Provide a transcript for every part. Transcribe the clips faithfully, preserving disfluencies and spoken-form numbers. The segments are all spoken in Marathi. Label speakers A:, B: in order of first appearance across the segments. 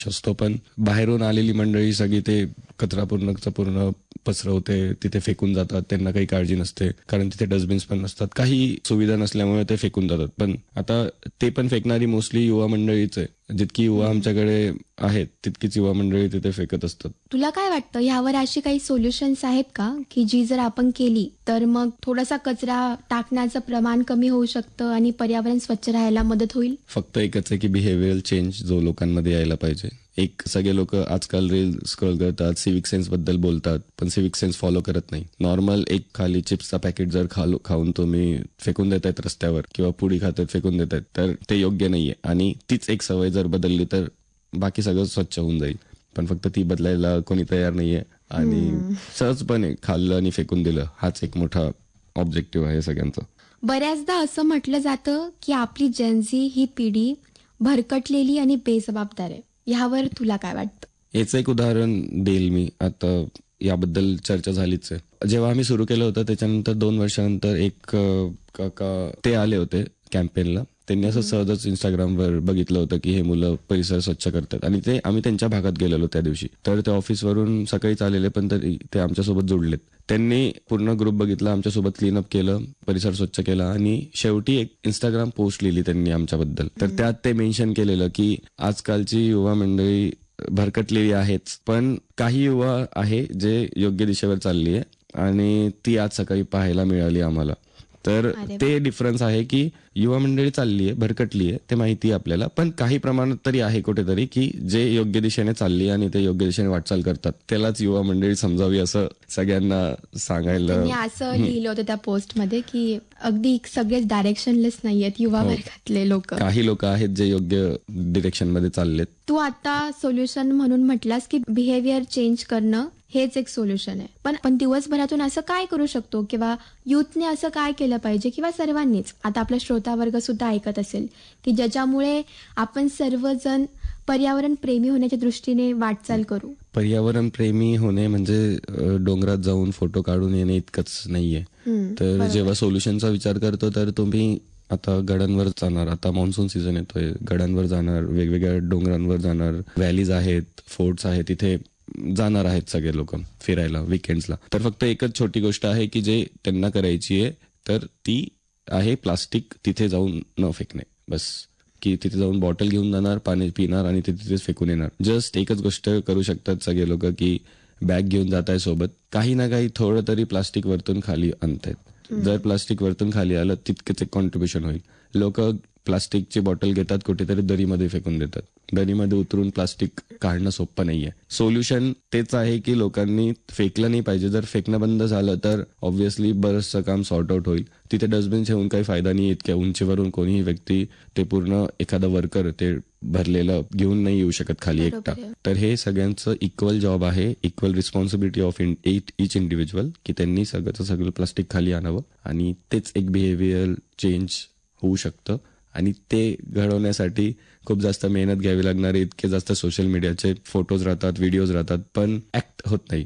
A: असतो, पण बाहेरून आलेली मंडळी सगळी ते कचरा पूर्णचा पूर्ण पसरवते, तिथे फेकून जातात. त्यांना काही काळजी नसते, कारण तिथे डस्टबिन्स पण नसतात. काही सुविधा नसल्यामुळे ते फेकून जातात. पण आता ते पण फेकणारी मोस्टली युवा मंडळीच आहे. जितकी युवा आमच्याकडे आहेत तितकीच युवा मंडळी तिथे फेकत असतात.
B: तुला काय वाटतं, ह्यावर अशी काही सोल्युशन्स आहेत का, की जी जर आपण केली तर मग थोडासा कचरा टाकण्याचं प्रमाण कमी होऊ शकतं आणि पर्यावरण स्वच्छ राहायला मदत होईल?
A: फक्त एकच आहे की बिहेवियरल चेंज जो लोकांमध्ये यायला पाहिजे. एक सगळे लोक आजकाल रील स्क्रॉल करतात, सिविक सेन्स बद्दल बोलतात, पण सिविक सेन्स फॉलो करत नाही. नॉर्मल एक खाली चिप्सचा पॅकेट जर खालो खाऊन तुम्ही फेकून देतायत रस्त्यावर किंवा पुडी खातात फेकून देतायत, तर ते योग्य नाहीये. आणि तीच एक सवय जर बदलली तर बाकी सगळं स्वच्छ होऊन जाईल. पण फक्त ती बदलायला कोणी तयार नाहीये आणि सहजपणे खाल्लं आणि फेकून दिलं, हाच एक मोठा ऑब्जेक्टिव्ह आहे सगळ्यांचा.
B: बऱ्याचदा असं म्हटलं जातं की आपली जेनझी ही पिढी भरकटलेली आणि बेजबाबदार आहे. ह्यावर तुला काय वाटतं?
A: याचं एक उदाहरण देईल मी. आता याबद्दल चर्चा झालीच आहे. जेव्हा आम्ही सुरू केलं होतं त्याच्यानंतर दोन वर्षानंतर एक काका ते आले होते कॅम्पेनला. त्यांनी असं सहजच इंस्टाग्रामवर बघितलं होतं की हे मुलं परिसर स्वच्छ करतात आणि ते आम्ही त्यांच्या भागात गेलेलो त्या दिवशी. तर ते ऑफिसवरून सकाळीच आलेले, पण तरी ते आमच्यासोबत जोडलेत. त्यांनी पूर्ण ग्रुप बघितला, आमच्यासोबत क्लीनअप केलं, परिसर स्वच्छ केला आणि शेवटी एक इंस्टाग्राम पोस्ट लिहिली त्यांनी आमच्याबद्दल. तर त्यात ते मेन्शन केलेलं की आजकालची युवा मंडळी भरकटलेली आहेच, पण काही युवा आहे जे योग्य दिशेवर चालली आहे आणि ती आज सकाळी पाहायला मिळाली आम्हाला. तर ते डिफरन्स आहे की युवा मंडळी चालली आहे, भरकटली आहे, ते माहिती आहे आपल्याला, पण काही प्रमाणात तरी आहे कुठेतरी की जे योग्य दिशेने चालली आणि ते योग्य दिशेने वाटचाल करतात, त्यालाच युवा मंडळी समजावी असं सगळ्यांना सांगायला.
B: मी असं लिहिलं होतं त्या पोस्टमध्ये की अगदी सगळेच डायरेक्शनलेस नाहीयेत युवा वर्गातले लोक.
A: काही लोक आहेत जे योग्य डिरेक्शन मध्ये चाललेत.
B: तू आता सोल्युशन म्हणून म्हटलास की बिहेवियर चेंज करणं हेच एक सोल्युशन आहे, पण आपण दिवसभरातून असं काय करू शकतो किंवा युथने असं काय केलं पाहिजे किंवा सर्वांनीच, आता आपला श्रोता वर्ग सुद्धा ऐकत असेल, की ज्याच्यामुळे आपण सर्वजण पर्यावरण प्रेमी होण्याच्या दृष्टीने वाटचाल करू?
A: पर्यावरण प्रेमी होणे म्हणजे डोंगरात जाऊन फोटो काढून येणे इतकंच नाहीये. तर जेव्हा सोल्युशनचा विचार करतो तर तुम्ही आता गडांवर जाणार, आता मान्सून सीझन येतोय, गडांवर जाणार, वेगवेगळ्या डोंगरांवर जाणार, व्हॅलीज आहेत, फोर्ट्स आहेत, तिथे जाणार आहेत सगळे लोक फिरायला विकेंड्सला. तर फक्त एकच छोटी गोष्ट आहे की जे त्यांना करायची आहे, तर ती आहे प्लास्टिक तिथे जाऊन न फेकणे. बस, की तिथे जाऊन बॉटल घेऊन जाणार, पाणी पिणार आणि ते तिथेच फेकून येणार. जस्ट एकच गोष्ट करू शकतात सगळे लोक की बॅग घेऊन जात आहे सोबत, काही ना काही थोडं तरी प्लास्टिक वरतून खाली आणतायत. जर प्लास्टिक वरतून खाली आलं तितकेच एक कॉन्ट्रीब्युशन होईल. लोक प्लास्टिकची बॉटल घेतात, कुठेतरी दरीमध्ये फेकून देतात. दरीमध्ये उतरून प्लास्टिक काढणं सोपं नाहीये. सोल्युशन तेच आहे की लोकांनी फेकलं नाही पाहिजे. जर फेकणं बंद झालं तर ऑब्व्हियसली बरंचसं काम सॉर्ट आउट होईल. तिथे डस्टबिन ठेवून काही फायदा नाही. इतक्या उंचीवरून कोणीही व्यक्ती ते पूर्ण एखादा वर्कर ते भरलेलं घेऊन नाही येऊ शकत खाली एकटा. तर हे सगळ्यांचं इक्वल जॉब आहे, equal responsibility of each individual, की त्यांनी सगळंच सगळं प्लास्टिक खाली आणावं आणि तेच एक बिहेवियर चेंज होऊ शकतं. आणि ते घडवण्यासाठी खूप जास्त मेहनत घ्यावी लागणार आहे. इतके जास्त सोशल मीडियाचे फोटोज राहतात, व्हिडिओज राहतात, पण ऍक्ट होत नाही.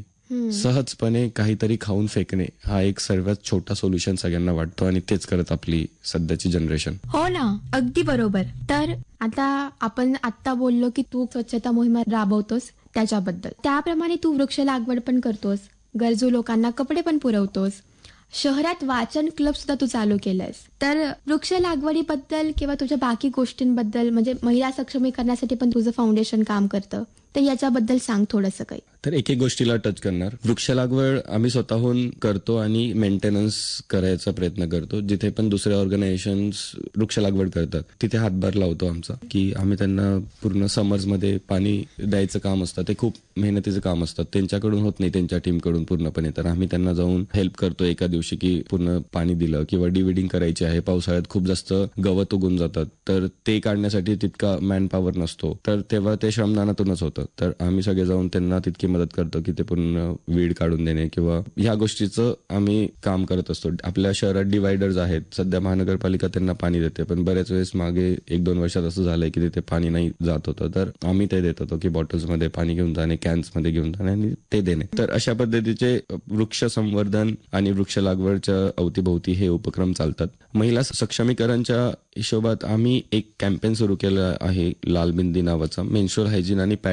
A: सहजपणे काहीतरी खाऊन फेकणे हा एक सर्वात छोटा सोल्युशन सगळ्यांना वाटतो आणि तेच करत आपली सध्याची जनरेशन.
B: हो ना, अगदी बरोबर. तर आता आपण आत्ता बोललो की तू स्वच्छता मोहिमा राबवतोस त्याच्याबद्दल, त्याप्रमाणे तू वृक्ष लागवड पण करतोस, गरजू लोकांना कपडे पण पुरवतोस, शहरात वाचन क्लब सुद्धा तू चालू केलंयस. तर वृक्ष लागवडीबद्दल किंवा तुझ्या बाकी गोष्टींबद्दल, म्हणजे महिला सक्षमीकरणासाठी पण तुझं फाउंडेशन काम करतं, तर याच्याबद्दल सांग थोडंसं काही.
A: तर एक एक गोष्टीला टच करणार. वृक्ष लागवड आम्ही स्वतःहून करतो आणि मेंटेनन्स करायचा प्रयत्न करतो. जिथे पण दुसरे ऑर्गनायझेशन्स वृक्ष लागवड करतात तिथे हातभार लावतो आमचा, की आम्ही त्यांना पूर्ण समर्समध्ये पाणी द्यायचं काम असतं. ते खूप मेहनतीचं काम असतं, त्यांच्याकडून होत नाही, त्यांच्या टीमकडून पूर्णपणे. तर आम्ही त्यांना जाऊन हेल्प करतो एका दिवशी की पूर्ण पाणी दिलं, किंवा डिविडिंग करायची आहे. पावसाळ्यात खूप जास्त गवत उगून जातात, तर ते काढण्यासाठी तितका मॅन पॉवर नसतो, तर तेव्हा ते श्रमदानातूनच होतं. तर आम्ही सगळे जाऊन त्यांना तितकी मदत करतो की ते पूर्ण वीड काढून देणे किंवा ह्या गोष्टीचं आम्ही काम करत असतो. आपल्या शहरात डिवायडर्स आहेत, सध्या महानगरपालिका त्यांना पाणी देते, पण बऱ्याच वेळेस मागे एक दोन वर्षात असं झालंय की तिथे पाणी नाही जात होतं. तर आम्ही ते देत होतो की बॉटल्समध्ये पाणी घेऊन जाणे, कॅन्स मध्ये घेऊन जाणे आणि ते देणे. तर अशा पद्धतीचे वृक्ष संवर्धन आणि वृक्ष लागवडच्या अवतीभोवती हे उपक्रम चालतात. महिला सक्षमीकरणच्या हिशोबात आम्ही एक कॅम्पेन सुरू केलं आहे, लाल बिंदी नावाचा. मेन्स्ट्रुअल हायजीन आणि